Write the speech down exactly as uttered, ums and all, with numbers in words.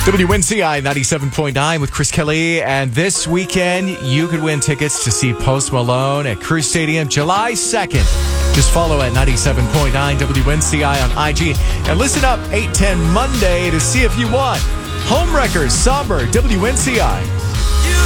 W N C I ninety-seven point nine with Chris Kelly. And this weekend, you could win tickets to see Post Malone at Crew Stadium July second. Just follow at ninety-seven point nine W N C I on I G. And listen up eight ten Monday to see if you won. Home Wreckers, Somber, W N C I.